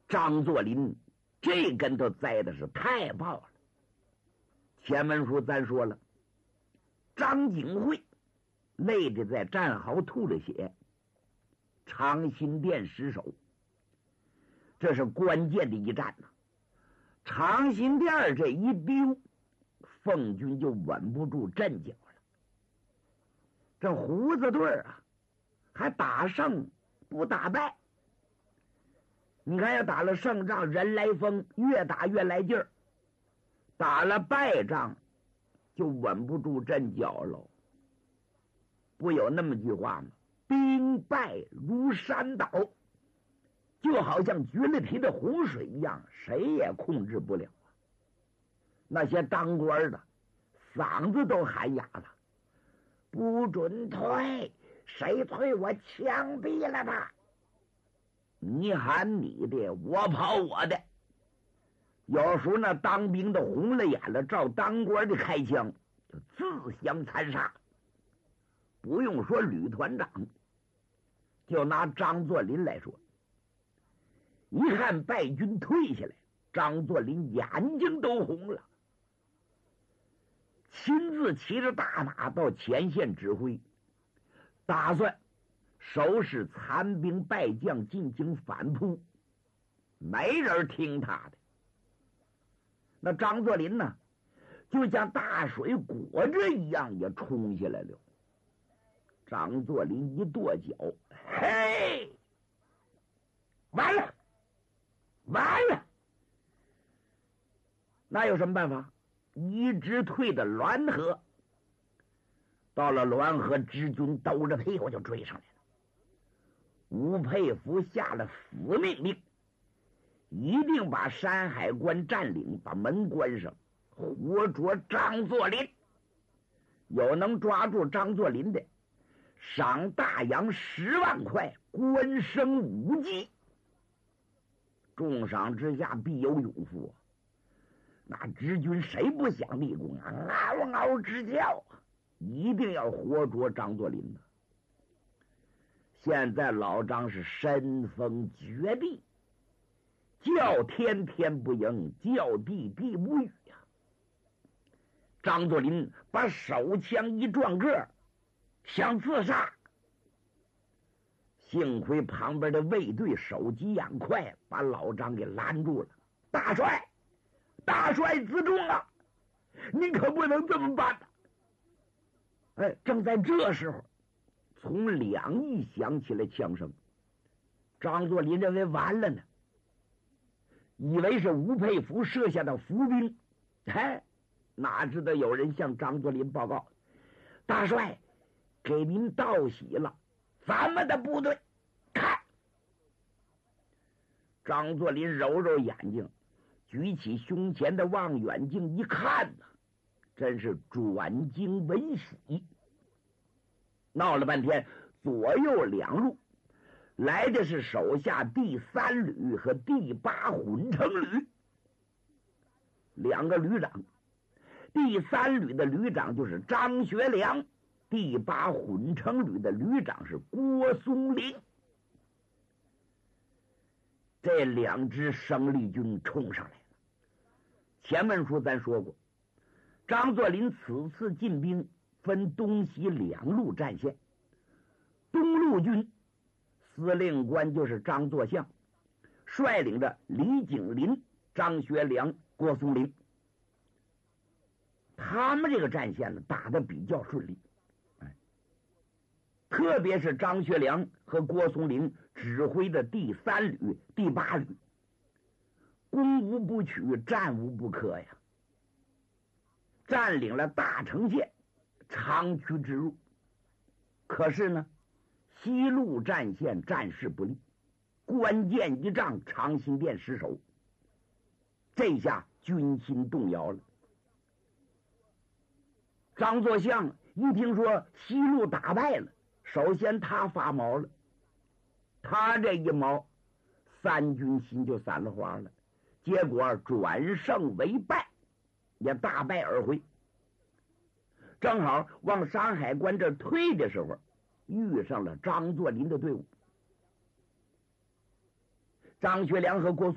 张作霖这跟头栽的是太爆了。前文书咱说了，张景惠累得在战壕吐了血，长辛店失守，这是关键的一战呐。长辛店这一丢，奉军就稳不住阵脚了。这胡子队啊，还打胜不打败。你看要打了胜仗，人来疯，越打越来劲儿；打了败仗，就稳不住阵脚喽。不有那么句话吗？兵败如山倒，就好像决了堤的洪水一样，谁也控制不了啊。那些当官的嗓子都喊哑了，不准退，谁退我枪毙了他。你喊你的，我跑我的。有时候那当兵的红了眼了，照当官的开枪，就自相残杀。不用说旅团长，就拿张作霖来说，一看败军退下来，张作霖眼睛都红了，亲自骑着大马到前线指挥，打算收拾残兵败将进行反扑。没人听他的。那张作霖呢，就像大水裹着一样也冲下来了。张作霖一跺脚，嘿，完了完了。那有什么办法？一直退到滦河。到了滦河，支军兜着屁股就追上来了。吴佩孚下了死命令，一定把山海关占领，把门关上，活捉张作霖。有能抓住张作霖的，赏大洋10万块，官升5级。重赏之下必有勇夫啊！那支军谁不想立功啊？嗷嗷直叫啊！一定要活捉张作霖的。现在老张是身逢绝地，叫天天不应，叫地地不语呀。张作霖把手枪一撞个，想自杀。幸亏旁边的卫队手疾眼快，把老张给拦住了。大帅，大帅自重啊，您可不能这么办。正在这时候，从两翼响起了枪声。张作霖认为完了呢，以为是吴佩孚设下的伏兵。哪知道有人向张作霖报告，大帅，给您道喜了，咱们的部队看。张作霖揉揉眼睛，举起胸前的望远镜一看呢，真是转惊为喜。闹了半天，左右两路来的是手下第3旅和第8混成旅，两个旅长。第3旅的旅长就是张学良，第8混成旅的旅长是郭松龄。这两支生力军冲上来了。前文书咱说过，张作霖此次进兵分东西两路战线。东路军司令官就是张作相，率领着李景林、张学良、郭松龄。他们这个战线呢，打得比较顺利。特别是张学良和郭松龄指挥的第3旅、第8旅，攻无不取，战无不克呀，占领了大城县、长驱直入。可是呢，西路战线战事不利，关键一仗长辛店失守，这下军心动摇了。张作相一听说西路打败了，首先他发毛了。他这一毛，3军心就散了花了，结果转胜为败，也大败而回。正好往山海关这退的时候，遇上了张作霖的队伍。张学良和郭